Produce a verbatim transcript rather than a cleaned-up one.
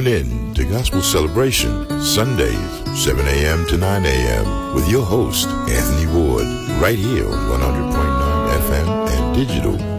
Tune in to Gospel Celebration, Sundays, seven a.m. to nine a.m. with your host, Anthony Ward, right here on one hundred point nine F M and digital